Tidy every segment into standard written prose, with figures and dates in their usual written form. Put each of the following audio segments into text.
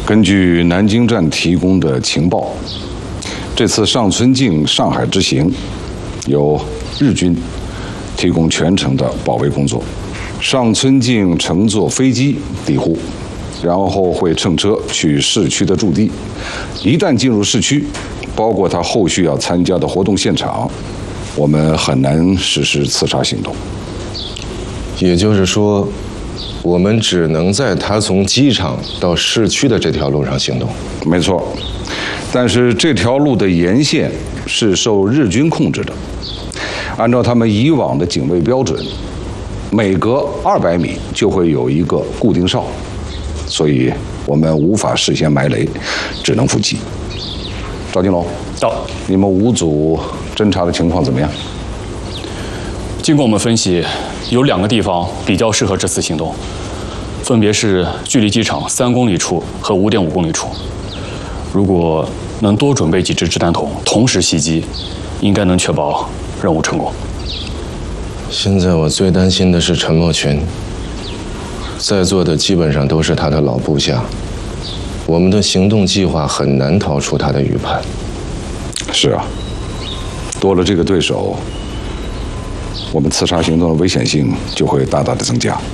根据南京站提供的情报，这次上村径上海之行，由日军提供全程的保卫工作。上村径乘坐飞机抵沪，然后会乘车去市区的驻地。一旦进入市区，包括他后续要参加的活动现场，我们很难实施刺杀行动。 也就是说，我们只能在他从机场到市区的这条路上行动。 没错，但是这条路的沿线是受日军控制的，按照他们以往的警卫标准，每隔200米就会有一个固定哨，所以我们无法事先埋雷，只能伏击。赵金龙， 到。 你们5组侦查的情况怎么样？ 经过我们分析，有2个地方比较适合这次行动，分别是距离机场3公里处和5.5公里处。如果能多准备几支掷弹筒，同时袭击，应该能确保任务成功。 现在我最担心的是陈默群，在座的基本上都是他的老部下，我们的行动计划很难逃出他的预判。 是啊，多了这个对手，我们刺杀行动的危险性就会大大的增加。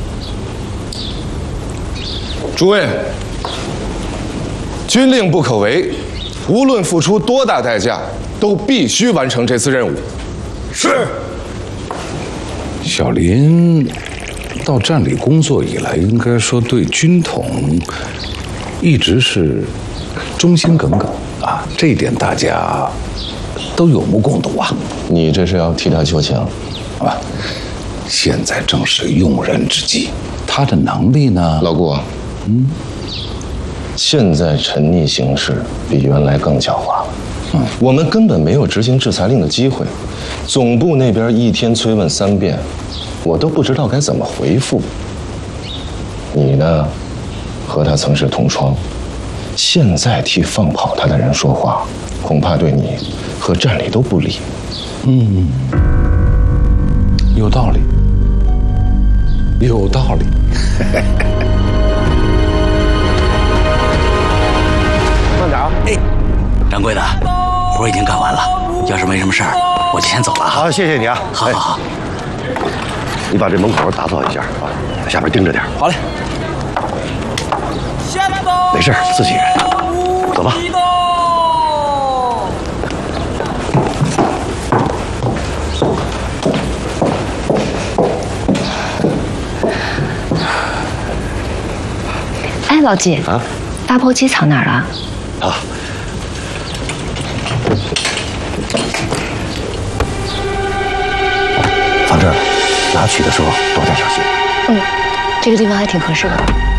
诸位，军令不可违，无论付出多大代价，都必须完成这次任务。是。 小林到站里工作以来，应该说对军统一直是忠心耿耿啊，这一点大家都有目共睹啊。 你这是要替他求情？ 啊，现在正是用人之际，他的能力呢？ 老顾，现在沉溺形势比原来更狡猾了。我们根本没有执行制裁令的机会，总部那边一天催问3遍，我都不知道该怎么回复。你呢，和他曾是同窗，现在替放跑他的人说话，恐怕对你和站里都不利。 有道理，有道理。 慢点啊！ 哎，掌柜的，活已经干完了，要是没什么事儿，我就先走了啊。 好，谢谢你啊！ 好好好， 你把这门口打扫一下啊，在下边盯着点。 好嘞。 没事，自己人，走吧。 哎，老季啊， 大炮机藏哪儿了？ 啊，放这儿，拿取的时候多加小心。 这个地方还挺合适的。